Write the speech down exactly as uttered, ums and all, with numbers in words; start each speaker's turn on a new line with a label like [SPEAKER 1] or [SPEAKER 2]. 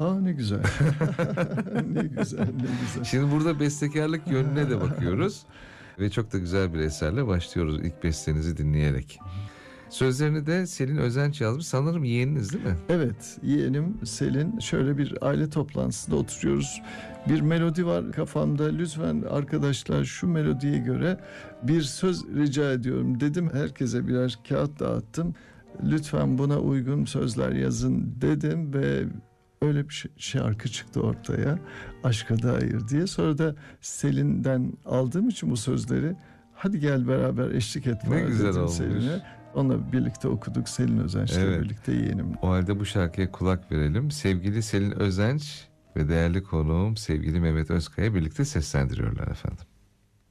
[SPEAKER 1] Ha ne güzel. Ne güzel, ne güzel.
[SPEAKER 2] Şimdi burada bestekarlık yönüne de bakıyoruz. Ve çok da güzel bir eserle başlıyoruz ilk bestenizi dinleyerek. Sözlerini de Selin Özenç yazmış. Sanırım yeğeniniz değil mi?
[SPEAKER 1] Evet, yeğenim Selin. Şöyle bir aile toplantısında oturuyoruz. Bir melodi var kafamda. Lütfen arkadaşlar şu melodiye göre bir söz rica ediyorum dedim. Herkese birer kağıt dağıttım. Lütfen buna uygun sözler yazın dedim ve öyle bir şarkı çıktı ortaya. Aşka Dair diye. Sonra da Selin'den aldığım için bu sözleri, hadi gel beraber eşlik et bana
[SPEAKER 2] ne güzel
[SPEAKER 1] dedim
[SPEAKER 2] olmuş.
[SPEAKER 1] Selin'e. Onunla birlikte okuduk. Selin Özenç'le
[SPEAKER 2] Evet.
[SPEAKER 1] birlikte yeğenim.
[SPEAKER 2] O halde bu şarkıya kulak verelim. Sevgili Selin Özenç ve değerli konuğum sevgili Mehmet Özkaya birlikte seslendiriyorlar efendim.